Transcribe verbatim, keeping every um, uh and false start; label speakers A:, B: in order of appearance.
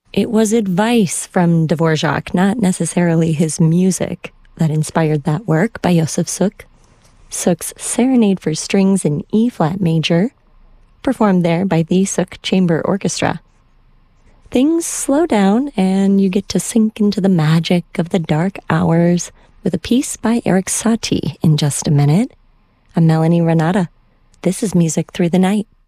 A: It was advice from Dvorak, not necessarily his music, that inspired that work by Josef Suk. Suk's Serenade for Strings in E-flat major, performed there by the Suk Chamber Orchestra. Things slow down and you get to sink into the magic of the dark hours with a piece by Erik Satie in just a minute. I'm Melanie Renata. This is Music Through the Night.